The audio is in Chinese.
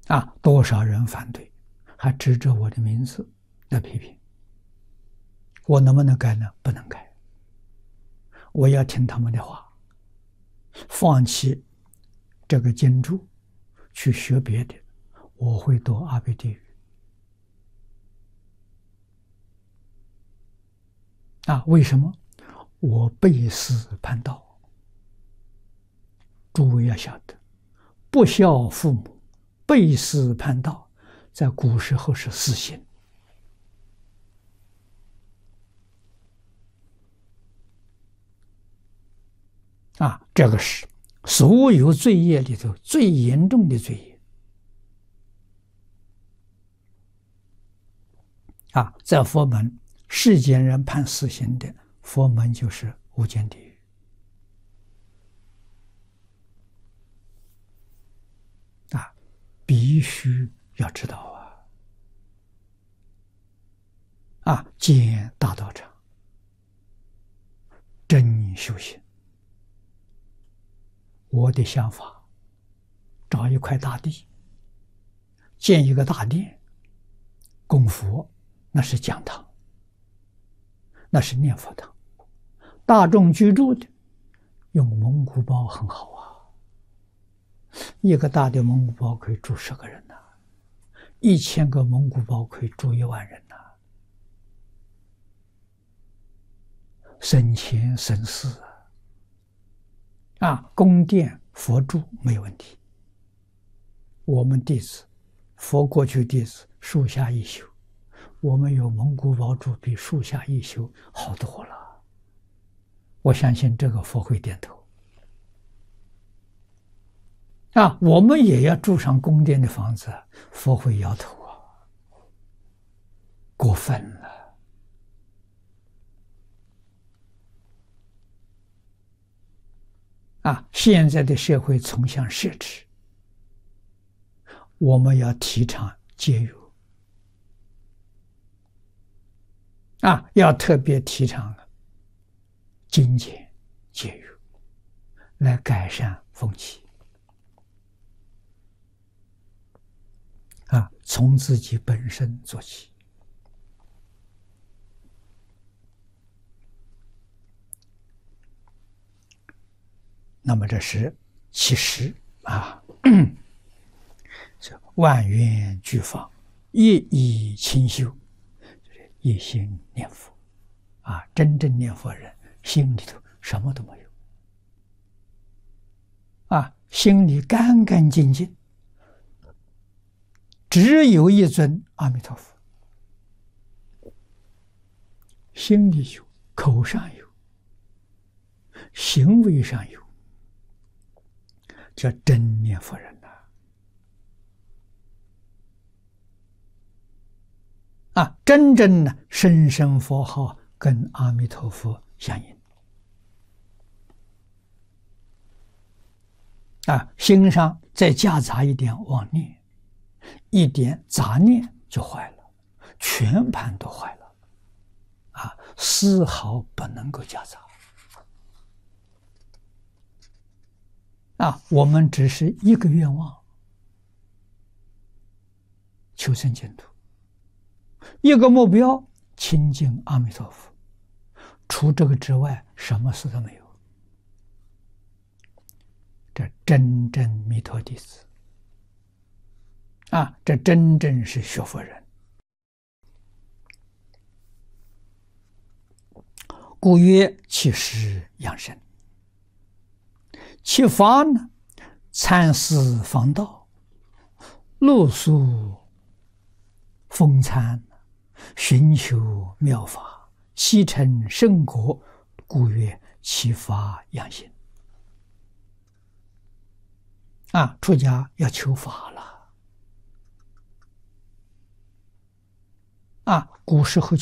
多少人反对，还指着我的名字来批评，我能不能改呢？不能改，我要听他们的话，放弃这个经注，去学别的，我会堕阿鼻地狱。为什么？我背师叛道。诸位要晓得，不孝父母、背师叛道，在古时候是死刑。这个是所有罪业里头最严重的罪业。在佛门，世间人判死刑的，佛门就是无间地狱。必须要知道建大道场，真修行。我的想法，找一块大地，建一个大殿，供佛，那是讲堂，那是念佛堂。大众居住的，用蒙古包很好一个大的蒙古包可以住10个人1000个蒙古包可以住1万人省钱省事宫殿佛住没有问题。我们弟子，佛过去弟子树下一宿，我们有蒙古包住，比树下一宿好多了。我相信这个佛会点头。我们也要住上宫殿的房子，佛会摇头过分了。现在的社会崇尚奢侈，我们要提倡节约要特别提倡精简节约，来改善风气。从自己本身做起。那么这是其实万缘俱放，一意清修，一心念佛真正念佛人心里头什么都没有心里干干净净，只有一尊阿弥陀佛，心里有，口上有，行为上有，叫真念佛人真正的声声佛号跟阿弥陀佛相应心上再夹杂一点妄念，一点杂念就坏了，全盘都坏了丝毫不能够夹杂我们只是一个愿望，求生净土，一个目标，亲近阿弥陀佛，除这个之外什么事都没有。这真正弥陀弟子这真正是学佛人。故曰其实养生，其法呢，参思防道，露宿风餐，寻求妙法，悉成圣果，故曰其法养心。出家要求法了古时候